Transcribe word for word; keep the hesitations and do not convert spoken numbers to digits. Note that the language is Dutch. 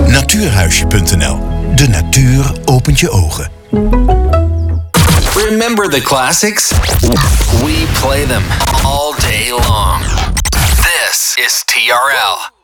Natuurhuisje punt n l. De natuur opent je ogen. Remember the classics? We play them all day long. This is T R L.